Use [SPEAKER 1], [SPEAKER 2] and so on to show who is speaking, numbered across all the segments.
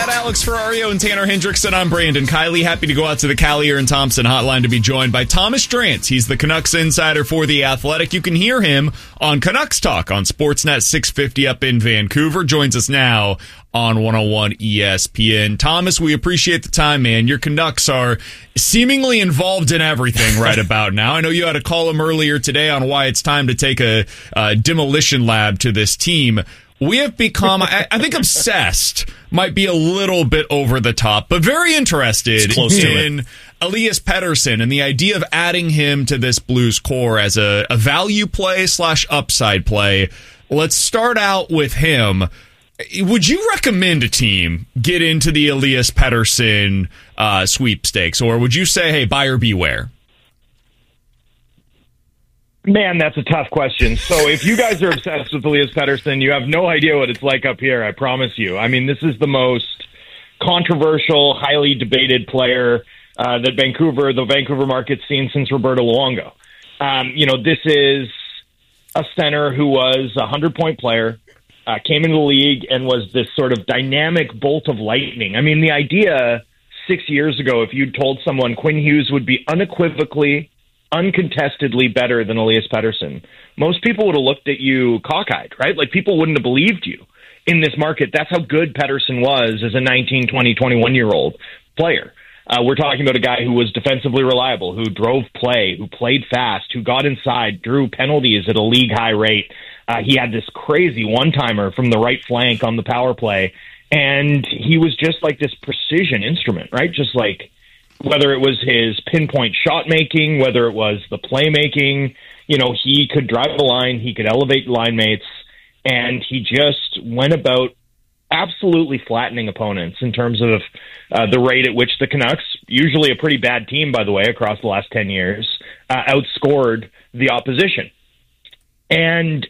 [SPEAKER 1] got Alex Ferrario and Tanner Hendrickson. I'm Brandon Kiley. Happy to go out to the Callier and Thompson hotline to be joined by Thomas Drance. He's the Canucks insider for The Athletic. You can hear him on Canucks Talk on Sportsnet 650 up in Vancouver. Joins us now on 101 ESPN. Thomas, we appreciate the time, man. Your Canucks are seemingly involved in everything right about now. I know you had a column earlier today on why it's time to take a demolition lab to this team. We have become, I think obsessed might be a little bit over the top, but very interested in Elias Pettersson and the idea of adding him to this Blues core as a value play / upside play. Let's start out with him. Would you recommend a team get into the Elias Pettersson sweepstakes, or would you say, hey, buyer beware?
[SPEAKER 2] Man, that's a tough question. So if you guys are obsessed with Elias Pettersson, you have no idea what it's like up here, I promise you. I mean, this is the most controversial, highly debated player that the Vancouver market's seen since Roberto Luongo. This is a center who was a 100-point player, came into the league and was this sort of dynamic bolt of lightning. I mean, the idea 6 years ago, if you'd told someone Quinn Hughes would be unequivocally, uncontestedly better than Elias Pettersson, most people would have looked at you cockeyed, right? Like, people wouldn't have believed you in this market. That's how good Pettersson was as a 19, 20, 21-year-old player. We're talking about a guy who was defensively reliable, who drove play, who played fast, who got inside, drew penalties at a league-high rate. He had this crazy one-timer from the right flank on the power play, and he was just like this precision instrument, right? Just like, whether it was his pinpoint shot making, whether it was the playmaking, he could drive the line, he could elevate line mates, and he just went about absolutely flattening opponents in terms of the rate at which the Canucks, usually a pretty bad team, by the way, across the last 10 years, outscored the opposition. And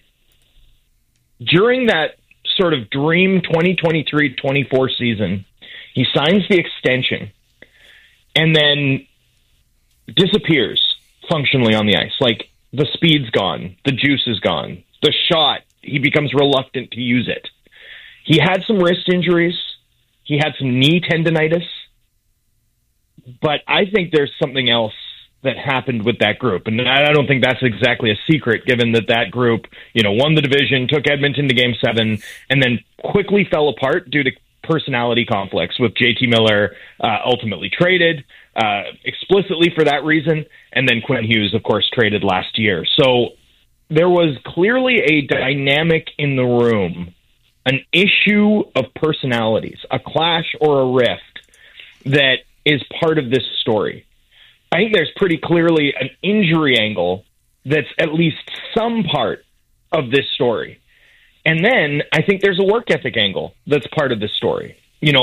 [SPEAKER 2] during that sort of dream 2023-24 season, he signs the extension and then disappears functionally on the ice. Like, the speed's gone, the juice is gone, the shot, he becomes reluctant to use it. He had some wrist injuries, he had some knee tendonitis, but I think there's something else that happened with that group. And I don't think that's exactly a secret, given that group, won the division, took Edmonton to Game 7, and then quickly fell apart due to personality conflicts, with JT Miller ultimately traded explicitly for that reason, and then Quinn Hughes, of course, traded last year. So there was clearly a dynamic in the room, an issue of personalities, a clash or a rift that is part of this story. I think there's pretty clearly an injury angle that's at least some part of this story. And then I think there's a work ethic angle that's part of this story.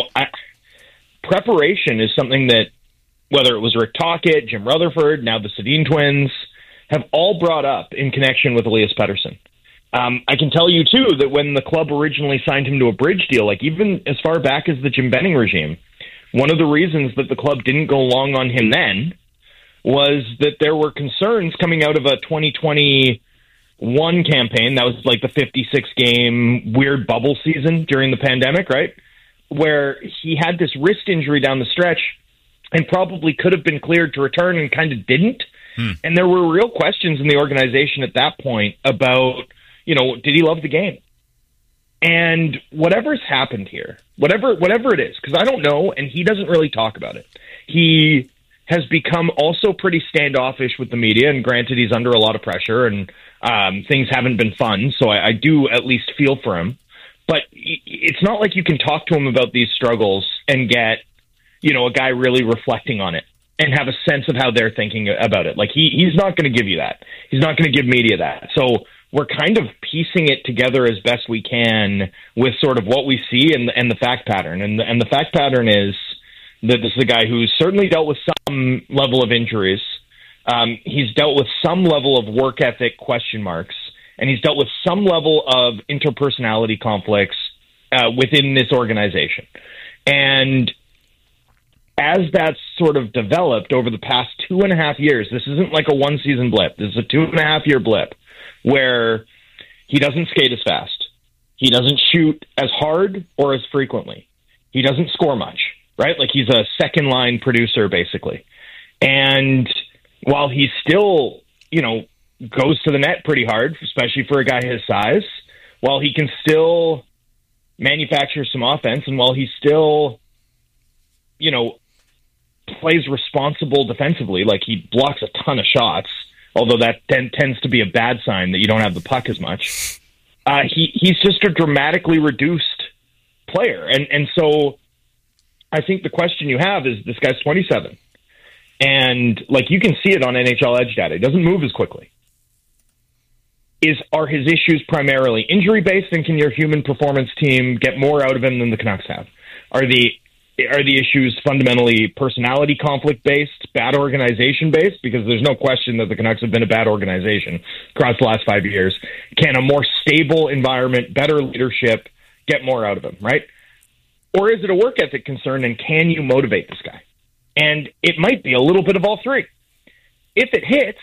[SPEAKER 2] Preparation is something that, whether it was Rick Tocchet, Jim Rutherford, now the Sedin twins, have all brought up in connection with Elias Pettersson. I can tell you, too, that when the club originally signed him to a bridge deal, like even as far back as the Jim Benning regime, one of the reasons that the club didn't go long on him then was that there were concerns coming out of a 2021 campaign. That was like the 56-game weird bubble season during the pandemic, right? Where he had this wrist injury down the stretch and probably could have been cleared to return and kind of didn't. And there were real questions in the organization at that point about, did he love the game? And whatever's happened here, whatever it is, because I don't know, and he doesn't really talk about it. He has become also pretty standoffish with the media, and granted, he's under a lot of pressure, and things haven't been fun, so I do at least feel for him. But it's not like you can talk to him about these struggles and get, a guy really reflecting on it and have a sense of how they're thinking about it. Like, he's not going to give you that. He's not going to give media that. So we're kind of piecing it together as best we can with sort of what we see and the fact pattern. And the fact pattern is that this is a guy who's certainly dealt with some level of injuries. He's dealt with some level of work ethic question marks, and he's dealt with some level of interpersonality conflicts within this organization. And as that's sort of developed over the past 2.5 years, this isn't like a one-season blip. This is a 2.5-year blip where he doesn't skate as fast. He doesn't shoot as hard or as frequently. He doesn't score much, right? Like he's a second line producer basically. And while he still, goes to the net pretty hard, especially for a guy his size, while he can still manufacture some offense, and while he still, plays responsible defensively, like he blocks a ton of shots, although that tends to be a bad sign that you don't have the puck as much. He's just a dramatically reduced player. And so I think the question you have is, this guy's 27. And like, you can see it on NHL Edge data. He doesn't move as quickly. Are his issues primarily injury-based, and can your human performance team get more out of him than the Canucks have? Are the issues fundamentally personality conflict-based, bad organization-based? Because there's no question that the Canucks have been a bad organization across the last 5 years. Can a more stable environment, better leadership get more out of him, right? Or is it a work ethic concern, and can you motivate this guy? And it might be a little bit of all three. If it hits,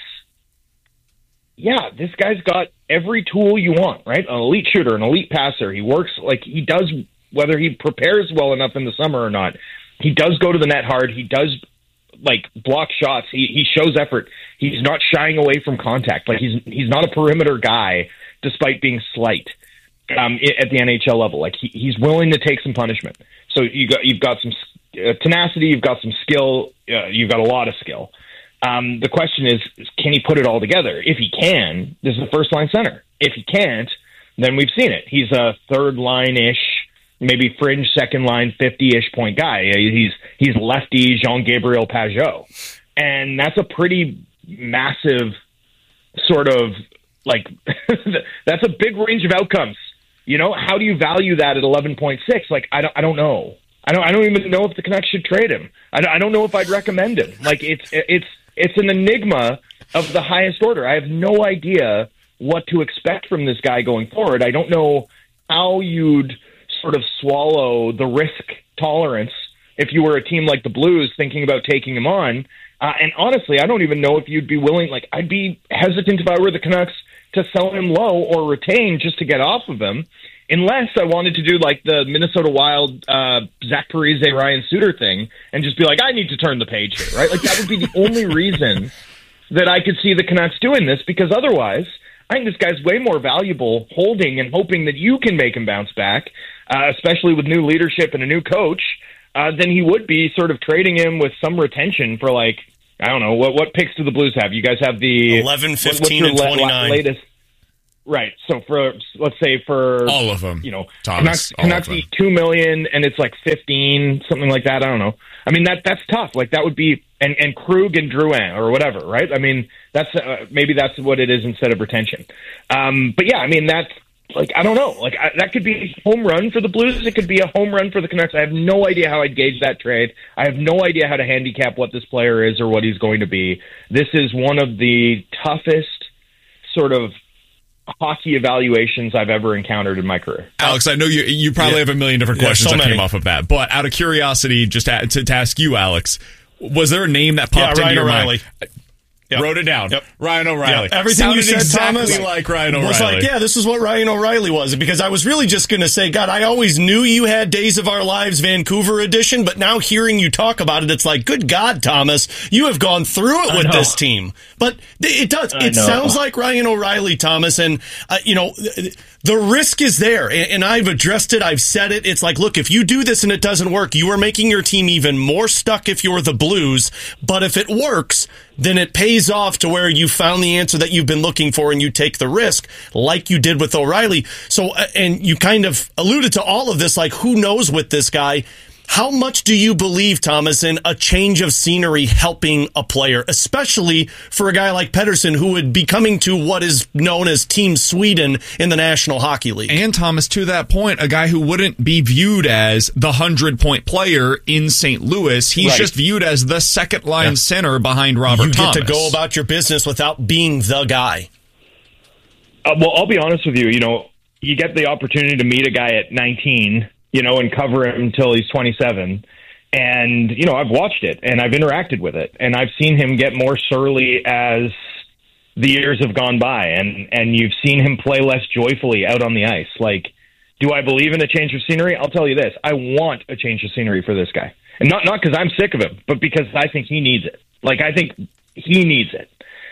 [SPEAKER 2] yeah, this guy's got every tool you want, right? An elite shooter, an elite passer. He works like he does, whether he prepares well enough in the summer or not. He does go to the net hard. He does like block shots. He shows effort. He's not shying away from contact. Like he's not a perimeter guy, despite being slight at the NHL level. Like he's willing to take some punishment. So you've got some tenacity. You've got some skill. You've got a lot of skill. The question is, can he put it all together? If he can, this is a first-line center. If he can't, then we've seen it. He's a third-line-ish, maybe fringe second-line, 50-ish point guy. He's lefty Jean-Gabriel Pageau. And that's a pretty massive sort of, like, that's a big range of outcomes. How do you value that at 11.6? Like, I don't know. I don't even know if the Canucks should trade him. I don't know if I'd recommend him. Like, it's an enigma of the highest order. I have no idea what to expect from this guy going forward. I don't know how you'd sort of swallow the risk tolerance if you were a team like the Blues thinking about taking him on. And honestly, I don't even know if you'd be willing, like, I'd be hesitant if I were the Canucks to sell him low or retain just to get off of him, unless I wanted to do like the Minnesota Wild, Zach Parise, Ryan Suter thing and just be like, I need to turn the page here, right? Like that would be the only reason that I could see the Canucks doing this, because otherwise I think this guy's way more valuable holding and hoping that you can make him bounce back, especially with new leadership and a new coach, than he would be sort of trading him with some retention for like, I don't know, what picks do the Blues have? You guys have the
[SPEAKER 3] 11, 15, and 29.
[SPEAKER 2] Latest. Right. So let's say for
[SPEAKER 1] all of them,
[SPEAKER 2] Thomas, Canucks eat $2 million and it's like 15, something like that. I don't know. I mean, that's tough. Like that would be, and Krug and Drouin or whatever, right? I mean, that's maybe that's what it is instead of retention. But yeah, I mean, that's like, I don't know. Like that could be a home run for the Blues. It could be a home run for the Canucks. I have no idea how I'd gauge that trade. I have no idea how to handicap what this player is or what he's going to be. This is one of the toughest sort of hockey evaluations I've ever encountered in my career.
[SPEAKER 1] Alex, I know you probably have a million different questions that came off of that, but out of curiosity, just to ask you, Alex, was there a name that popped into your mind? Yep. Wrote it down. Yep. Ryan O'Reilly.
[SPEAKER 3] Yep. Everything
[SPEAKER 1] sounded
[SPEAKER 3] you said,
[SPEAKER 1] exactly
[SPEAKER 3] Thomas,
[SPEAKER 1] like Ryan O'Reilly.
[SPEAKER 3] Was like, yeah, this is what Ryan O'Reilly was. Because I was really just going to say, God, I always knew you had Days of Our Lives Vancouver edition, but now hearing you talk about it, it's like, good God, Thomas, you have gone through it with this team. But it does. It sounds like Ryan O'Reilly, Thomas, and the risk is there, and I've addressed it. I've said it. It's like, look, if you do this and it doesn't work, you are making your team even more stuck if you're the Blues. But if it works, then it pays off to where you found the answer that you've been looking for and you take the risk like you did with O'Reilly. So, and you kind of alluded to all of this, like who knows with this guy. How much do you believe, Thomas, in a change of scenery helping a player, especially for a guy like Pettersson, who would be coming to what is known as Team Sweden in the National Hockey League?
[SPEAKER 1] And, Thomas, to that point, a guy who wouldn't be viewed as the 100-point player in St. Louis. He's just viewed as the second-line center behind Robert Thomas.
[SPEAKER 3] You get to go about your business without being the guy.
[SPEAKER 2] Well, I'll be honest with you. You get the opportunity to meet a guy at 19, and cover him until he's 27. And, I've watched it and I've interacted with it and I've seen him get more surly as the years have gone by, and you've seen him play less joyfully out on the ice. Like Do I believe in a change of scenery? I'll tell you this. I want a change of scenery for this guy. And not because I'm sick of him, but because I think he needs it. Like, I think he needs it.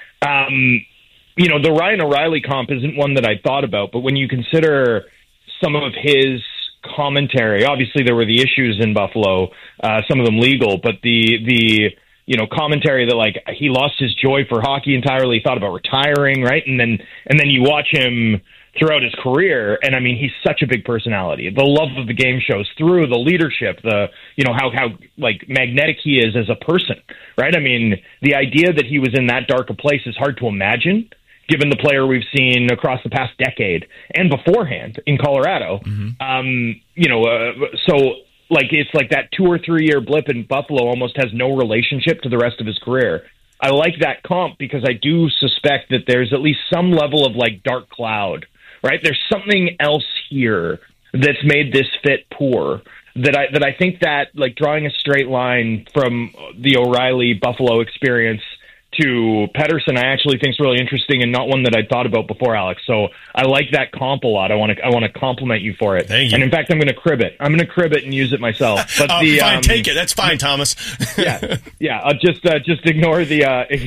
[SPEAKER 2] The Ryan O'Reilly comp isn't one that I thought about, but when you consider some of his commentary, obviously there were the issues in Buffalo, some of them legal, but the commentary that, like, he lost his joy for hockey entirely, thought about retiring, right? And then you watch him throughout his career, and I mean, he's such a big personality. The love of the game shows through, the leadership, how like magnetic he is as a person, right? I mean, the idea that he was in that dark a place is hard to imagine, given the player we've seen across the past decade and beforehand in Colorado. So like, it's like that 2 or 3 year blip in Buffalo almost has no relationship to the rest of his career. I like that comp because I do suspect that there's at least some level of, like, dark cloud, right? There's something else here that's made this fit poor. That I think that, like, drawing a straight line from the O'Reilly Buffalo experience to Pettersson, I actually think is really interesting and not one that I'd thought about before, Alex. So I like that comp a lot. I want to compliment you for it.
[SPEAKER 3] Thank you.
[SPEAKER 2] And in fact, I'm going to crib it. I'm going to crib it and use it myself. But
[SPEAKER 3] fine, take it. That's fine, Thomas.
[SPEAKER 2] yeah. I'll just ignore the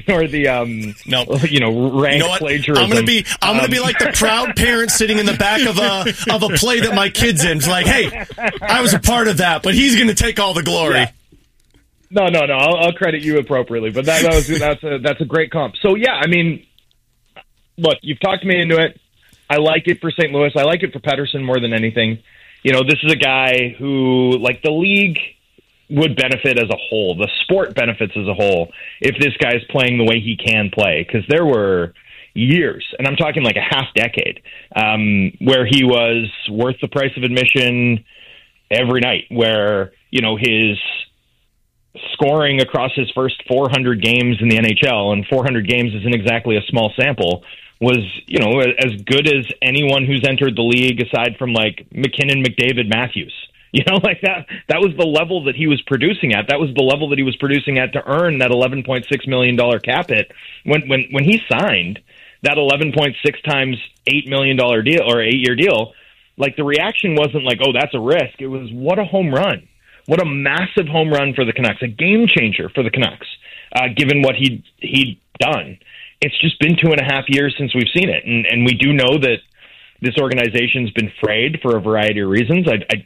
[SPEAKER 2] rank plagiarism.
[SPEAKER 3] I'm going to be like the proud parent sitting in the back of a play that my kid's in. It's like, hey, I was a part of that, but he's going to take all the glory.
[SPEAKER 2] Yeah. No. I'll credit you appropriately, but that's a great comp. So yeah, I mean, look, you've talked me into it. I like it for St. Louis. I like it for Pettersson more than anything. This is a guy who, like, the league would benefit as a whole. The sport benefits as a whole if this guy's playing the way he can play. Because there were years, and I'm talking like a half decade, where he was worth the price of admission every night. Where his scoring across his first 400 games in the NHL, and 400 games isn't exactly a small sample, was, as good as anyone who's entered the league aside from, like, McKinnon, McDavid, Matthews. Like that was the level that he was producing at. That was the level that he was producing at to earn that $11.6 million cap hit. When he signed that 11.6 times $8 million deal, or 8-year deal, like, the reaction wasn't like, oh, that's a risk. It was, what a home run. What a massive home run for the Canucks, a game changer for the Canucks, given what he'd done. It's just been 2.5 years since we've seen it, and we do know that this organization's been frayed for a variety of reasons.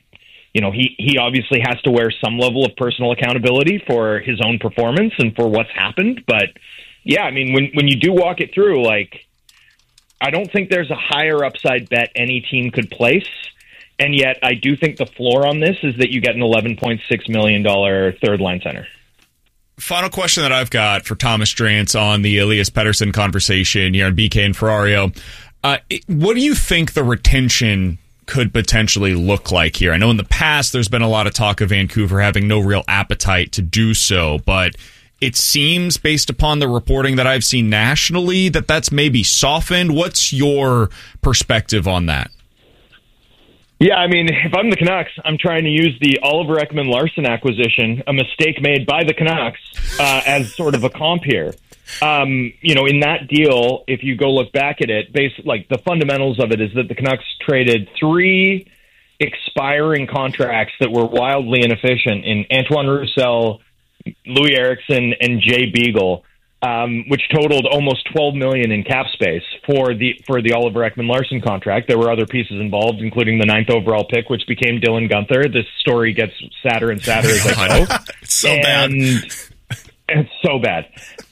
[SPEAKER 2] He obviously has to wear some level of personal accountability for his own performance and for what's happened. But yeah, I mean, when you do walk it through, like, I don't think there's a higher upside bet any team could place. And yet, I do think the floor on this is that you get an $11.6 million third-line center.
[SPEAKER 1] Final question that I've got for Thomas Drance on the Elias Pettersson conversation here on BK and Ferrario. What do you think the retention could potentially look like here? I know in the past there's been a lot of talk of Vancouver having no real appetite to do so, but it seems, based upon the reporting that I've seen nationally, that that's maybe softened. What's your perspective on that?
[SPEAKER 2] Yeah, I mean, if I'm the Canucks, I'm trying to use the Oliver Ekman-Larsson acquisition, a mistake made by the Canucks, as sort of a comp here. In that deal, if you go look back at it, like, the fundamentals of it is that the Canucks traded 3 expiring contracts that were wildly inefficient in Antoine Roussel, Louis Eriksson, and Jay Beagle, which totaled almost $12 million in cap space for the Oliver Ekman-Larsson contract. There were other pieces involved, including the 9th overall pick, which became Dylan Guenther. This story gets sadder and sadder as I go.
[SPEAKER 3] It's so bad.
[SPEAKER 2] It's so bad.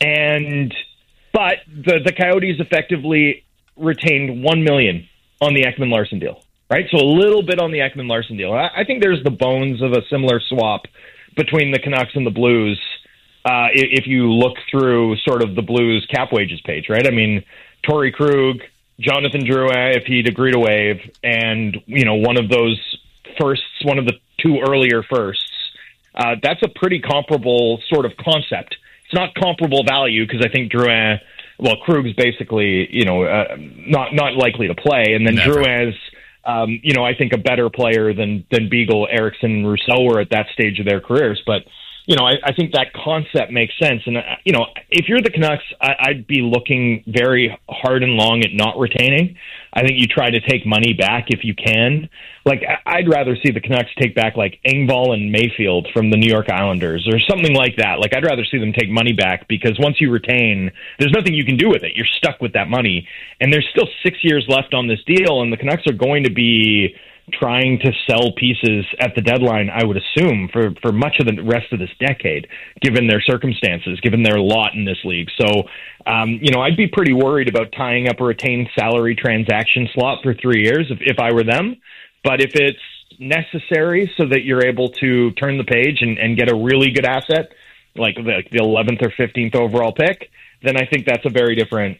[SPEAKER 2] But the Coyotes effectively retained $1 million on the Ekman-Larsson deal, right? So a little bit on the Ekman-Larsson deal. I think there's the bones of a similar swap between the Canucks and the Blues. If you look through sort of the Blues cap wages page, right? I mean, Torrey Krug, Jonathan Drouin, if he'd agree to waive, and, one of those firsts, one of the 2 earlier firsts, that's a pretty comparable sort of concept. It's not comparable value because I think Drouin, Krug's basically, not likely to play, and then Drouin's, I think a better player than Beagle, Eriksson, and Roussel were at that stage of their careers, but I think that concept makes sense. And, if you're the Canucks, I'd be looking very hard and long at not retaining. I think you try to take money back if you can. Like, I'd rather see the Canucks take back, like, Engvall and Mayfield from the New York Islanders or something like that. Like, I'd rather see them take money back, because once you retain, there's nothing you can do with it. You're stuck with that money. And there's still 6 years left on this deal, and the Canucks are going to be trying to sell pieces at the deadline, I would assume, for much of the rest of this decade, given their circumstances, given their lot in this league. So, I'd be pretty worried about tying up a retained salary transaction slot for 3 years if I were them. But if it's necessary so that you're able to turn the page and get a really good asset, like the 11th or 15th overall pick, then I think that's a very different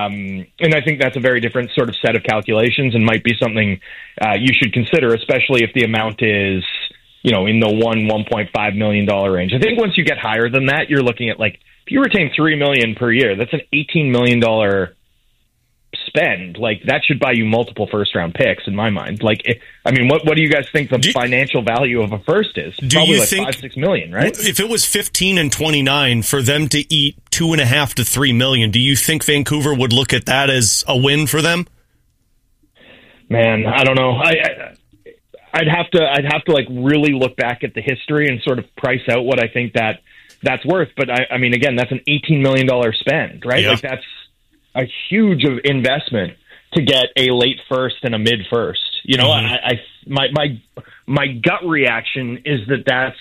[SPEAKER 2] sort of set of calculations, and might be something you should consider, especially if the amount is, in the $1.5 million range. I think once you get higher than that, you're looking at, like, if you retain $3 million per year, that's an $18 million spend. Like, that should buy you multiple first-round picks, in my mind. Like, what do you guys think the financial value of a first is? Probably like $5-6 million, right?
[SPEAKER 3] If it was 15 and 29 for them to eat $2.5 to $3 million, do you think Vancouver would look at that as a win for them?
[SPEAKER 2] Man, I don't know. I'd have to like really look back at the history and sort of price out what I think that's worth. But again, that's an $18 million spend, right?
[SPEAKER 3] Yeah.
[SPEAKER 2] Like, that's a huge investment to get a late first and a mid first. My gut reaction is that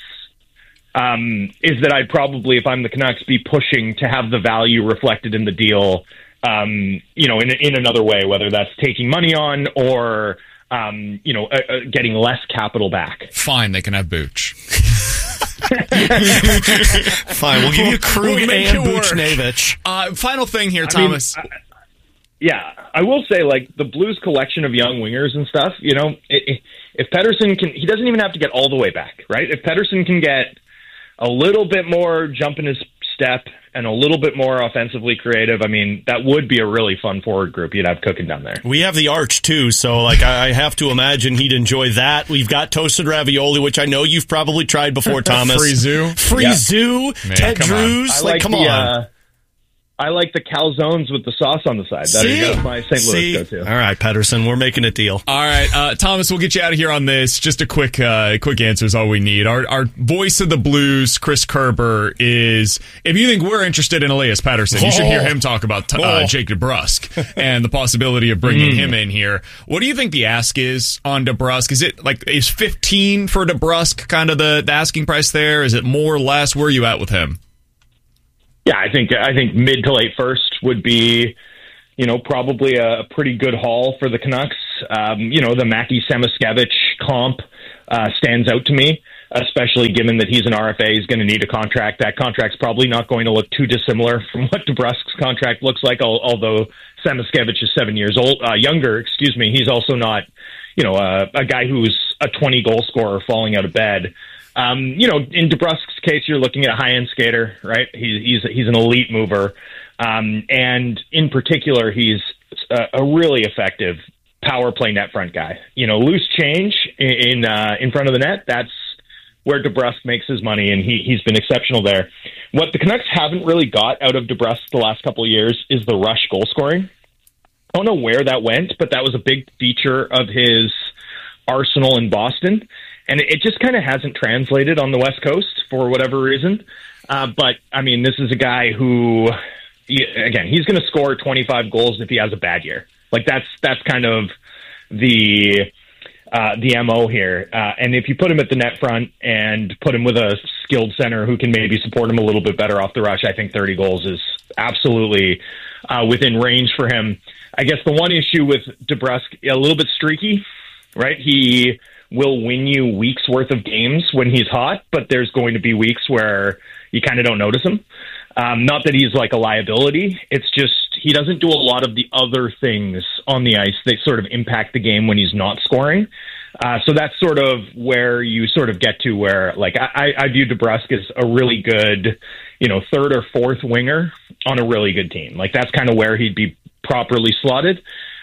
[SPEAKER 2] I'd probably, if I'm the Canucks, be pushing to have the value reflected in the deal, in another way, whether that's taking money on or, getting less capital back.
[SPEAKER 1] Fine, they can have Booch.
[SPEAKER 3] Fine, we'll give you Krug and Buchnevich.
[SPEAKER 1] Final thing here, Thomas.
[SPEAKER 2] I will say, like, the Blues collection of young wingers and stuff, if Pettersson can, he doesn't even have to get all the way back, right? If Pettersson can get a little bit more jump in his step and a little bit more offensively creative, that would be a really fun forward group you'd have cooking down there.
[SPEAKER 3] We have the Arch, too, so I have to imagine he'd enjoy that. We've got toasted ravioli, which I know you've probably tried before, Thomas.
[SPEAKER 1] Free-zoo.
[SPEAKER 3] Ted Drews. Come on.
[SPEAKER 2] I like the calzones with the sauce on the side. That's my St. Louis go-to.
[SPEAKER 3] All right, Pettersson, we're making a deal.
[SPEAKER 1] All right, Thomas, we'll get you out of here on this. Just a quick answer is all we need. Our voice of the Blues, Chris Kerber, is, if you think we're interested in Elias Pettersson, you should hear him talk about Jake DeBrusk and the possibility of bringing him in here. What do you think the ask is on DeBrusk? Is it is 15 for DeBrusk kind of the asking price there? Is it more or less? Where are you at with him?
[SPEAKER 2] Yeah, I think mid to late first would be, probably a pretty good haul for the Canucks. The Mackie Samoskevich comp stands out to me, especially given that he's an RFA. He's going to need a contract. That contract's probably not going to look too dissimilar from what DeBrusk's contract looks like, although Samoskevich is 7 years younger. He's also not, a guy who's a 20-goal scorer falling out of bed. In DeBrusk's case, you're looking at a high-end skater, right? He's an elite mover. And in particular, he's a really effective power play net front guy. Loose change in front of the net, that's where DeBrusk makes his money, and he's been exceptional there. What the Canucks haven't really got out of DeBrusk the last couple of years is the rush goal scoring. I don't know where that went, but that was a big feature of his arsenal in Boston. And it just kind of hasn't translated on the West Coast for whatever reason. But, this is a guy who, again, he's going to score 25 goals if he has a bad year. Like, that's kind of the MO here. And if you put him at the net front and put him with a skilled center who can maybe support him a little bit better off the rush, I think 30 goals is absolutely within range for him. I guess the one issue with DeBrusk, a little bit streaky, right? He will win you weeks worth of games when he's hot, but there's going to be weeks where you kind of don't notice him. Not that he's like a liability. It's just he doesn't do a lot of the other things on the ice that sort of impact the game when he's not scoring. So that's sort of where you sort of get to where, like, I view DeBrusk as a really good, third or fourth winger on a really good team. Like, that's kind of where he'd be properly slotted.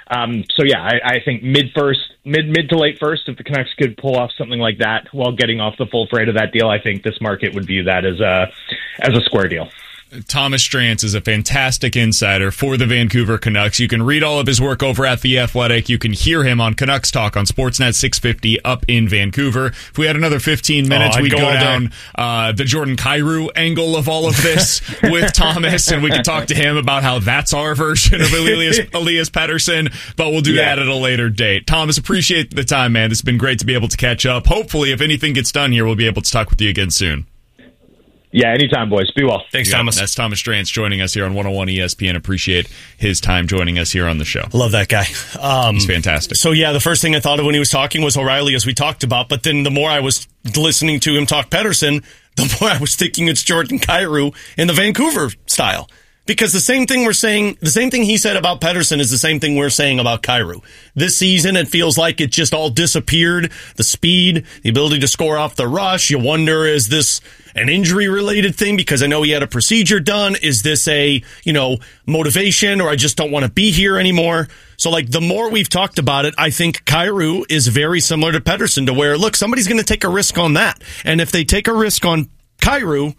[SPEAKER 2] So yeah, I think mid to late first, if the Canucks could pull off something like that while getting off the full freight of that deal, I think this market would view that as a square deal.
[SPEAKER 1] Thomas Drance is a fantastic insider for the Vancouver Canucks. You can read all of his work over at The Athletic. You can hear him on Canucks Talk on Sportsnet 650 up in Vancouver. If we had another 15 minutes, we'd go down the Jordan Kyrou angle of all of this with Thomas, and we could talk to him about how that's our version of Elias Pettersson, but we'll do that at a later date. Thomas, appreciate the time, man. It's been great to be able to catch up. Hopefully, if anything gets done here, we'll be able to talk with you again soon.
[SPEAKER 2] Yeah, anytime, boys. Be well.
[SPEAKER 3] Thanks, Thomas.
[SPEAKER 1] That's Thomas Drance joining us here on 101 ESPN. Appreciate his time joining us here on the show.
[SPEAKER 3] Love that guy.
[SPEAKER 1] He's fantastic.
[SPEAKER 3] So, yeah, the first thing I thought of when he was talking was O'Reilly, as we talked about. But then the more I was listening to him talk Pettersson, the more I was thinking it's Jordan Kyrou in the Vancouver style. Because the same thing he said about Pettersson is the same thing we're saying about Kyrou. This season, it feels like it just all disappeared. The speed, the ability to score off the rush. You wonder, is this an injury-related thing? Because I know he had a procedure done. Is this a, motivation, or I just don't want to be here anymore? So, the more we've talked about it, I think Kyrou is very similar to Pettersson, to where, look, somebody's going to take a risk on that. And if they take a risk on Kyrou,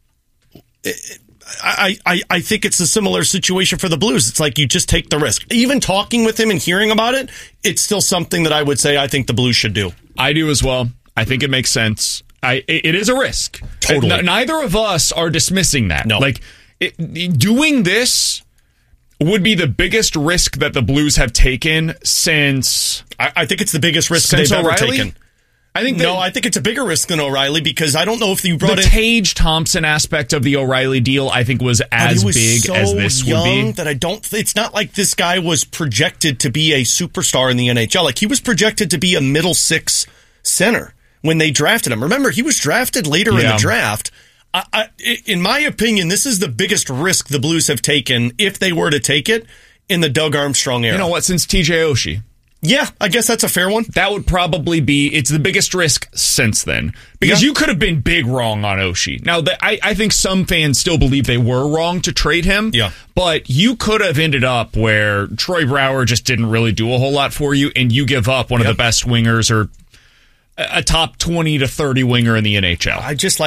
[SPEAKER 3] I think it's a similar situation for the Blues. It's like you just take the risk. Even talking with him and hearing about it, it's still something that I would say I think the Blues should do.
[SPEAKER 1] I do as well. I think it makes sense. It is a risk.
[SPEAKER 3] Totally.
[SPEAKER 1] Neither of us are dismissing that.
[SPEAKER 3] No.
[SPEAKER 1] Doing this would be the biggest risk that the Blues have taken since...
[SPEAKER 3] I think it's the biggest risk they've ever taken.
[SPEAKER 1] I think
[SPEAKER 3] it's a bigger risk than O'Reilly, because I don't know if you brought
[SPEAKER 1] the Tage Thompson aspect of the O'Reilly deal, I think, was as big as this would be.
[SPEAKER 3] That it's not like this guy was projected to be a superstar in the NHL. Like, he was projected to be a middle six center when they drafted him. Remember, he was drafted later in the draft. In my opinion, this is the biggest risk the Blues have taken, if they were to take it, in the Doug Armstrong era.
[SPEAKER 1] You know what? Since TJ Oshie.
[SPEAKER 3] Yeah, I guess that's a fair one.
[SPEAKER 1] That would probably be, it's the biggest risk since then. Because you could have been big wrong on Oshie. Now, I think some fans still believe they were wrong to trade him.
[SPEAKER 3] Yeah.
[SPEAKER 1] But you could have ended up where Troy Brouwer just didn't really do a whole lot for you, and you give up one of the best wingers, or a top 20 to 30 winger in the NHL.
[SPEAKER 3] I just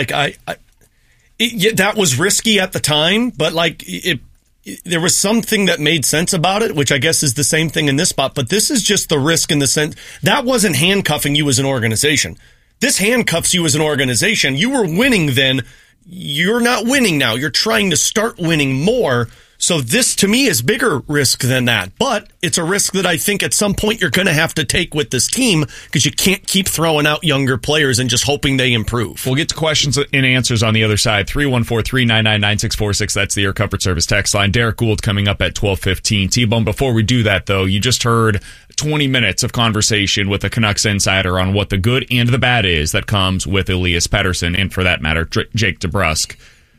[SPEAKER 3] that was risky at the time, but there was something that made sense about it, which I guess is the same thing in this spot. But this is just the risk in the sense that wasn't handcuffing you as an organization. This handcuffs you as an organization. You were winning then. You're not winning now. You're trying to start winning more. So this, to me, is bigger risk than that. But it's a risk that I think at some point you're going to have to take with this team, because you can't keep throwing out younger players and just hoping they improve.
[SPEAKER 1] We'll get to questions and answers on the other side. 314-399-9646. That's the Air Comfort Service text line. Derek Gould coming up at 12:15. T-Bone, before we do that, though, you just heard 20 minutes of conversation with a Canucks insider on what the good and the bad is that comes with Elias Pettersson, and for that matter, Jake DeBrusk.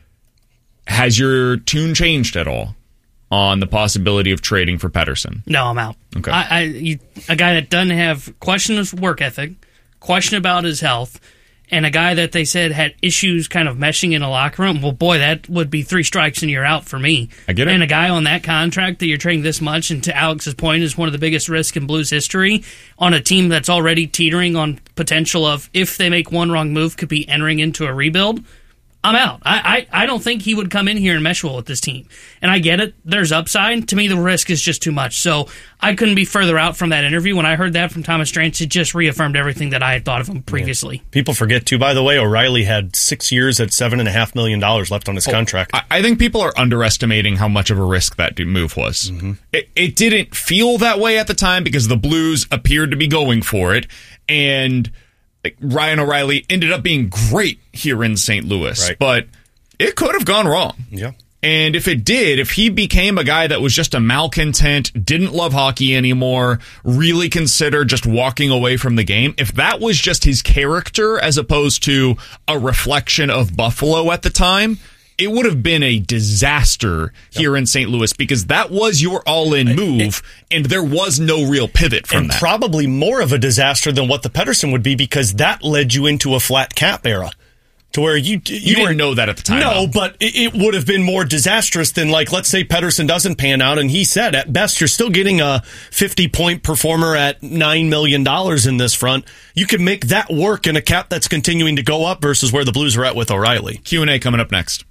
[SPEAKER 1] Has your tune changed at all on the possibility of trading for Pettersson?
[SPEAKER 4] No, I'm out.
[SPEAKER 1] Okay.
[SPEAKER 4] A guy that doesn't have question his work ethic, question about his health, and a guy that they said had issues kind of meshing in a locker room. Well, boy, that would be 3 strikes and you're out for me.
[SPEAKER 1] I get it.
[SPEAKER 4] And a guy on that contract that you're trading this much, and to Alex's point, is one of the biggest risks in Blues history on a team that's already teetering on potential of, if they make one wrong move, could be entering into a rebuild. I'm out. I don't think he would come in here and mesh well with this team. And I get it. There's upside. To me, the risk is just too much. So I couldn't be further out from that interview. When I heard that from Thomas Drance, it just reaffirmed everything that I had thought of him previously.
[SPEAKER 3] Yeah. People forget, too, by the way, O'Reilly had 6 years at $7.5 million left on his contract.
[SPEAKER 1] I think people are underestimating how much of a risk that move was. Mm-hmm. It didn't feel that way at the time because the Blues appeared to be going for it. And Ryan O'Reilly ended up being great here in St. Louis,
[SPEAKER 3] right.
[SPEAKER 1] But it could have gone wrong.
[SPEAKER 3] Yeah.
[SPEAKER 1] And if it did, if he became a guy that was just a malcontent, didn't love hockey anymore, really considered just walking away from the game, if that was just his character as opposed to a reflection of Buffalo at the time, it would have been a disaster here in St. Louis, because that was your all-in move, and there was no real pivot from that.
[SPEAKER 3] And probably more of a disaster than what the Pettersson would be, because that led you into a flat cap era. to where you
[SPEAKER 1] didn't know that at the time.
[SPEAKER 3] No, but it would have been more disastrous than, like, let's say Pettersson doesn't pan out, and he said at best you're still getting a 50-point performer at $9 million in this front. You can make that work in a cap that's continuing to go up versus where the Blues are at with O'Reilly.
[SPEAKER 1] Q&A coming up next.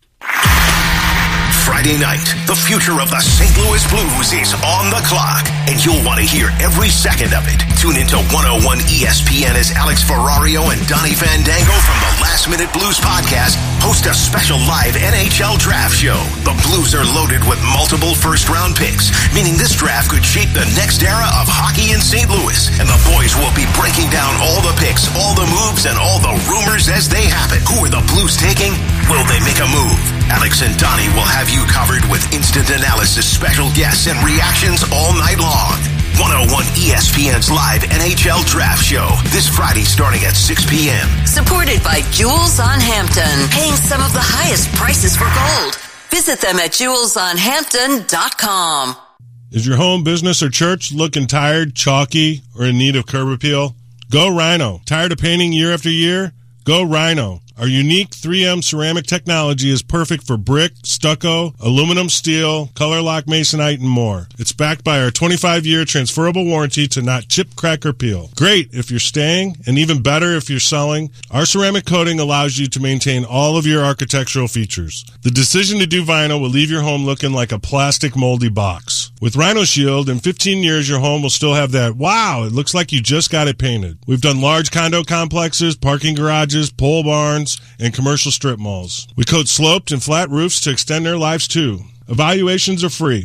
[SPEAKER 5] Friday night, the future of the St. Louis Blues is on the clock, and you'll want to hear every second of it. Tune into 101 ESPN as Alex Ferrario and Donnie Fandango from the Last Minute Blues podcast host a special live NHL draft show. The Blues are loaded with multiple first-round picks, meaning this draft could shape the next era of hockey in St. Louis, and the boys will be breaking down all the picks, all the moves, and all the rumors as they happen. Who are the Blues taking? Will they make a move? Alex and Donnie will have you covered with instant analysis, special guests, and reactions all night long. 101 ESPN's live NHL draft show this Friday starting at 6 p.m.
[SPEAKER 6] Supported by Jewels on Hampton, paying some of the highest prices for gold. Visit them at jewelsonhampton.com.
[SPEAKER 7] Is your home, business, or church looking tired, chalky, or in need of curb appeal? Go Rhino. Tired of painting year after year? Go Rhino. Our unique 3M ceramic technology is perfect for brick, stucco, aluminum, steel, color lock, masonite, and more. It's backed by our 25-year transferable warranty to not chip, crack, or peel. Great if you're staying, and even better if you're selling. Our ceramic coating allows you to maintain all of your architectural features. The decision to do vinyl will leave your home looking like a plastic moldy box. With Rhino Shield, in 15 years, your home will still have that, wow, it looks like you just got it painted. We've done large condo complexes, parking garages, pole barns, and commercial strip malls. We coat sloped and flat roofs to extend their lives too. Evaluations are free.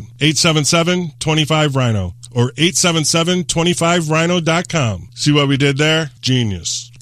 [SPEAKER 7] 877-25-RHINO or 877-25rhino.com. See what we did there? Genius.